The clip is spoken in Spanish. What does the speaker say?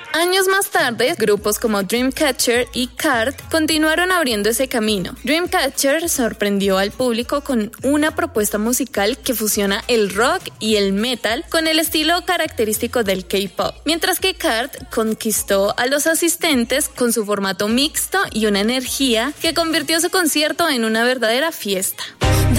Años más tarde, grupos como Dreamcatcher y KART continuaron abriendo ese camino. Dreamcatcher sorprendió al público con una propuesta musical que fusiona el rock y el metal con el estilo característico del K-pop, mientras que KART conquistó a los asistentes con su formato mixto y una energía que convirtió su concierto en una verdadera fiesta.